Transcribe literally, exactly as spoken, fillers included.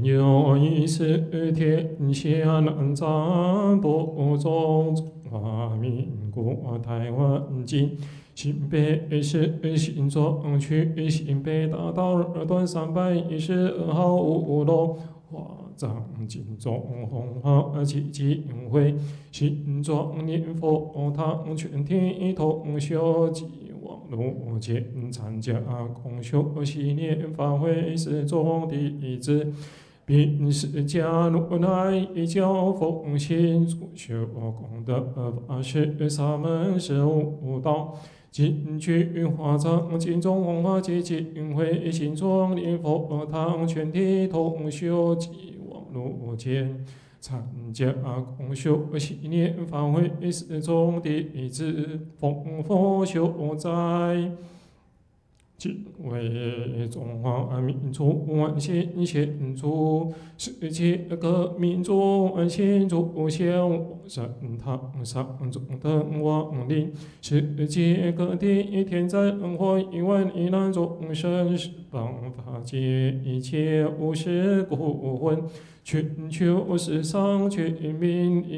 今有一事天下难暂不中，中华民国台湾境。新北市新庄区新北大道二段三百一十二号五楼，华藏金钟红花基金会新庄念佛堂全体同修及网络前参加共修习念法会寺中弟子，并释迦如来教奉行主修功德法师沙门十五道。今据华藏金钟文化基金会新庄念佛堂全体同修及网络前参加共修习念法会寺中弟子，奉佛修斋。今为中华民族万姓献出，世界各民族万姓祖先往生堂上中等亡灵，世界各地天灾人祸亿万亿难众生，十方法界一切无事故魂，全球世上全民。